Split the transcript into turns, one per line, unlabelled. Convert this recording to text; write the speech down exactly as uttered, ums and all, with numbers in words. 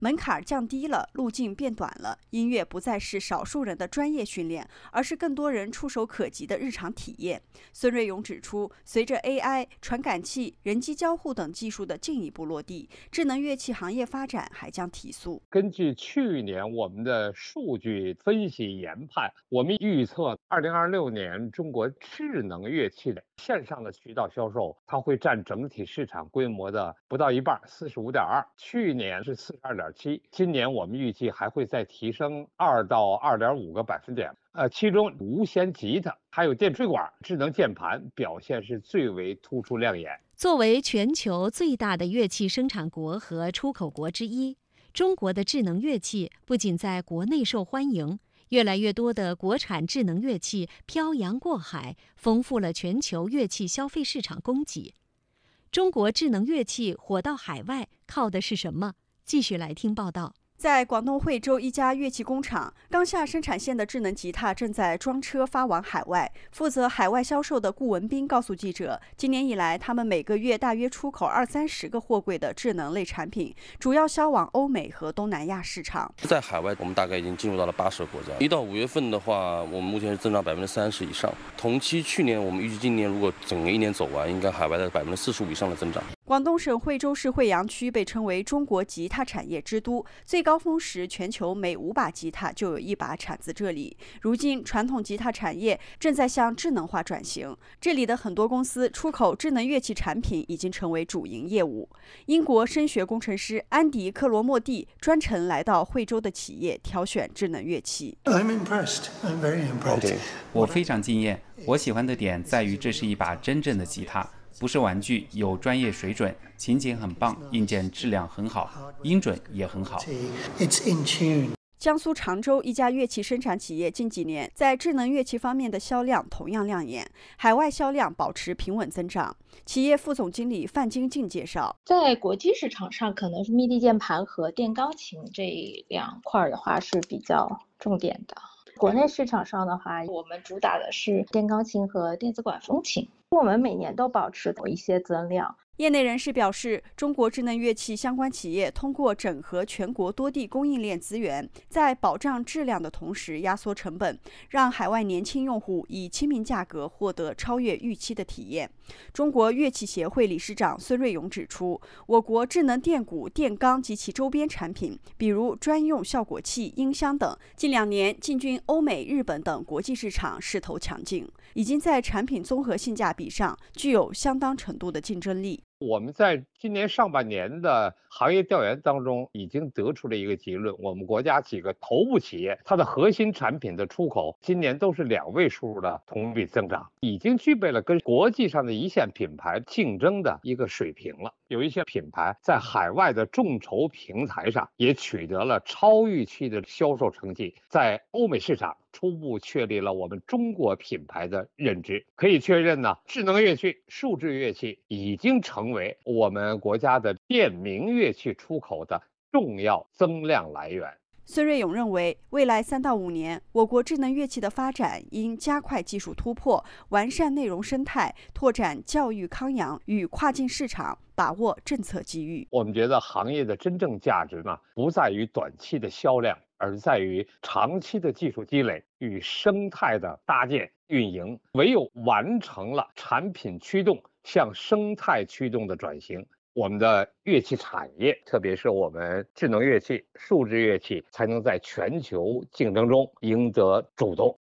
门槛降低了，路径变短了，音乐不再是少数人的专业训练，而是更多人触手可及的日常体验。孙瑞勇指出，随着 A I、传感器、人机交互等技术的进一步落地，智能乐器行业发展还将提速。
根据去年我们的数据分析研判，我们预测二零二六年中国智能乐器的线上的渠道销售，它会占整体市场规模的不到一半，四十五点二。去年是四十二点七，今年我们预计还会再提升二到二点五个百分点。呃，其中无线吉他还有电吹管、智能键盘表现是最为突出亮眼。
作为全球最大的乐器生产国和出口国之一，中国的智能乐器不仅在国内受欢迎，越来越多的国产智能乐器漂洋过海，丰富了全球乐器消费市场供给。中国智能乐器火到海外，靠的是什么？继续来听报道。
在广东惠州一家乐器工厂，刚下生产线的智能吉他正在装车发往海外。负责海外销售的顾文斌告诉记者，今年以来，他们每个月大约出口二三十个货柜的智能类产品，主要销往欧美和东南亚市场。
在海外，我们大概已经进入到了八十个国家。一到五月份的话，我们目前是增长百分之三十以上。同期去年，我们预计今年如果整个一年走完，应该海外的百分之四十五以上的增长。
广东省惠州市惠阳区被称为中国吉他产业之都，最高峰时，全球每五把吉他就有一把产自这里。如今，传统吉他产业正在向智能化转型，这里的很多公司出口智能乐器产品已经成为主营业务。英国声学工程师安迪·克罗莫蒂专程来到惠州的企业挑选智能乐器。
I'm impressed. I'm very impressed.
我非常惊艳，我喜欢的点在于这是一把真正的吉他。不是玩具，有专业水准，琴颈很棒，硬件质量很好，音准也很好。
It's in tune.
江苏常州一家乐器生产企业近几年在智能乐器方面的销量同样亮眼，海外销量保持平稳增长。企业副总经理范金静介绍，
在国际市场上，可能是 M I D I 键盘和电钢琴这两块的话是比较重点的。国内市场上的话，我们主打的是电钢琴和电子管风琴，我们每年都保持一些增量。
业内人士表示，中国智能乐器相关企业通过整合全国多地供应链资源，在保障质量的同时压缩成本，让海外年轻用户以亲民价格获得超越预期的体验。中国乐器协会理事长孙瑞勇指出，我国智能电鼓、电钢及其周边产品，比如专用效果器、音箱等，近两年进军欧美、日本等国际市场势头强劲，已经在产品综合性价比上具有相当程度的竞争力。
我们在今年上半年的行业调研当中已经得出了一个结论，我们国家几个头部企业，它的核心产品的出口今年都是两位数的同比增长，已经具备了跟国际上的一线品牌竞争的一个水平了。有一些品牌在海外的众筹平台上也取得了超预期的销售成绩，在欧美市场初步确立了我们中国品牌的认知。可以确认呢，智能乐器、数字乐器已经成为我们国家的电名乐器出口的重要增量来源。
孙瑞勇认为，未来三到五年，我国智能乐器的发展应加快技术突破，完善内容生态，拓展教育康养与跨境市场，把握政策机遇。
我们觉得行业的真正价值呢，不在于短期的销量，而在于长期的技术积累与生态的搭建运营。唯有完成了产品驱动向生态驱动的转型，我们的乐器产业，特别是我们智能乐器、数字乐器，才能在全球竞争中赢得主动。